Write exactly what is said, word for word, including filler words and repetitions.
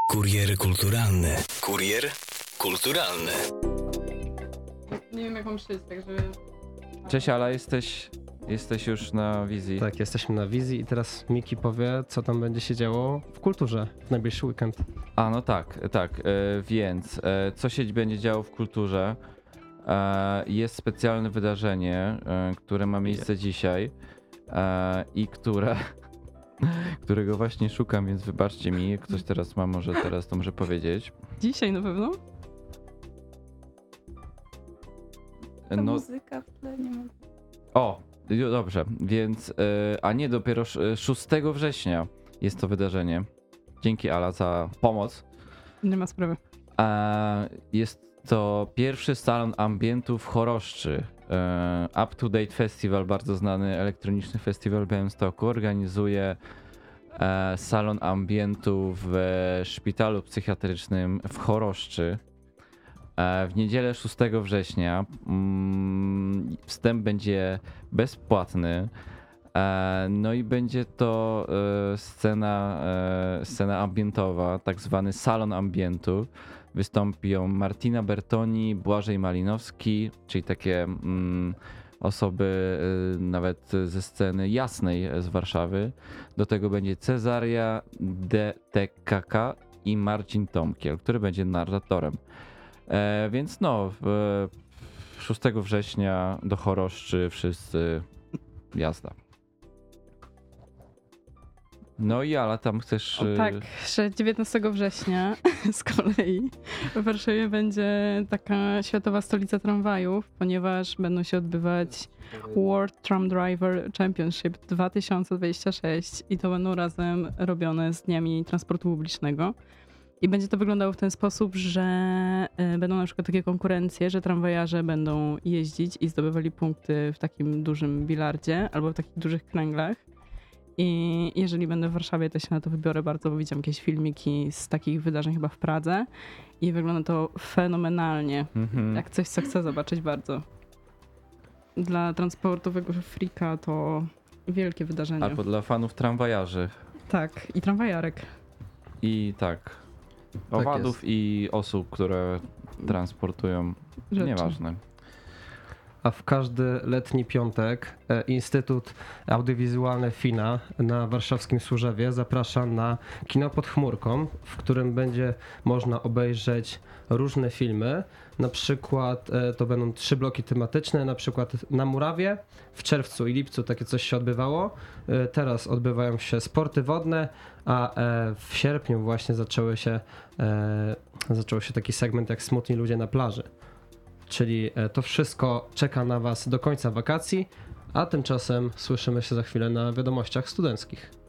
Kurier kulturalny. Kurier kulturalny. Nie wiem jak mam szyć, także... Cześć Ala, jesteś, jesteś już na wizji. Tak, jesteśmy na wizji i teraz Miki powie, co tam będzie się działo w kulturze w najbliższy weekend. A no tak, tak, e, więc e, co się będzie działo w kulturze? E, jest specjalne wydarzenie, e, które ma miejsce dzisiaj e, i które, którego właśnie szukam, więc wybaczcie mi, jak ktoś teraz ma, może teraz to może powiedzieć. Dzisiaj na pewno? Ta No, muzyka w tle nie ma... o, jo, dobrze, więc, e, a nie, dopiero sz- szóstego września jest to wydarzenie. Dzięki Ala za pomoc. Nie ma sprawy. E, Jest to pierwszy salon ambientu w Choroszczy. E, Up to Date Festival, bardzo znany elektroniczny festiwal w Białymstoku, organizuje e, salon ambientu w szpitalu psychiatrycznym w Choroszczy. E, W niedzielę szóstego września. Mm, Wstęp będzie bezpłatny. E, No i będzie to e, scena, e, scena ambientowa, tak zwany salon ambientu. Wystąpią Martina Bertoni, Błażej Malinowski, czyli takie mm, osoby y, nawet ze sceny jasnej z Warszawy. Do tego będzie Cezaria D T K K i Marcin Tomkiel, który będzie narratorem. E, więc no, w, szóstego września do Choroszczy wszyscy jazda. No i Ala, tam chcesz... O, tak, że dziewiętnastego września z kolei w Warszawie będzie taka światowa stolica tramwajów, ponieważ będą się odbywać World Tram Driver Championship dwa tysiące dwudziesty szósty i to będą razem robione z dniami transportu publicznego. I będzie to wyglądało w ten sposób, że y, będą na przykład takie konkurencje, że tramwajarze będą jeździć i zdobywali punkty w takim dużym bilardzie albo w takich dużych kręglach. I jeżeli będę w Warszawie, to się na to wybiorę bardzo, bo widziałam jakieś filmiki z takich wydarzeń chyba w Pradze i wygląda to fenomenalnie. Mhm. Jak coś, co chcę zobaczyć bardzo. Dla transportowego frika to wielkie wydarzenie. Albo dla fanów tramwajarzy. Tak, i tramwajarek. I tak, owadów i osób, które transportują, Rzeczy. nieważne. A w każdy letni piątek e, Instytut Audiowizualny FINA na warszawskim Służewie zaprasza na kino pod chmurką, w którym będzie można obejrzeć różne filmy. Na przykład e, to będą trzy bloki tematyczne, na przykład na Murawie w czerwcu i lipcu takie coś się odbywało. E, teraz odbywają się sporty wodne, a e, w sierpniu właśnie zaczęły się, e, zaczął się taki segment jak Smutni ludzie na plaży. Czyli to wszystko czeka na Was do końca wakacji, a tymczasem słyszymy się za chwilę na wiadomościach studenckich.